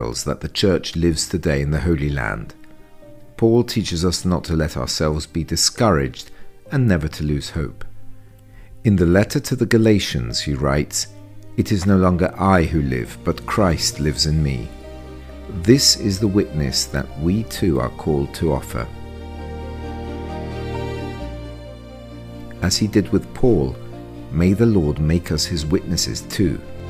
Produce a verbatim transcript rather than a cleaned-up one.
that the Church lives today in the Holy Land. Paul teaches us not to let ourselves be discouraged and never to lose hope. In the letter to the Galatians he writes, "It is no longer I who live, but Christ lives in me. This is the witness that we too are called to offer." As he did with Paul, may the Lord make us his witnesses too.